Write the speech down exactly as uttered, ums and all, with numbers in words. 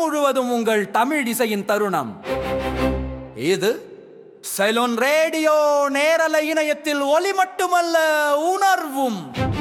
முழுவதும் உங்கள் தமிழ் இசையின் தருணம். இது சைலோன் ரேடியோ நேரலை இணையத்தில் ஒலி மட்டுமல்ல, உணர்வும்.